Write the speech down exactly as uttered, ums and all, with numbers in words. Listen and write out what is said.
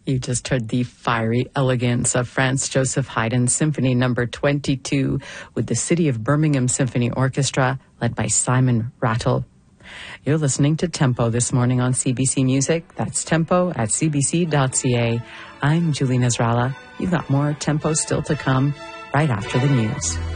You just heard the fiery elegance of Franz Joseph Haydn's Symphony Number twenty-two with the City of Birmingham Symphony Orchestra, led by Simon Rattle. You're listening to Tempo this morning on C B C Music. That's tempo at c b c dot c a. I'm Julie Nasrallah. You've got more Tempo still to come right after the news.